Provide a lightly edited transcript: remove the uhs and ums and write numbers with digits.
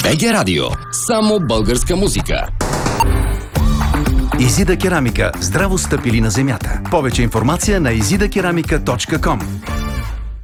БГ Радио. Само българска музика. Изида керамика. Здраво стъпили на земята. Повече информация на izidakeramika.com.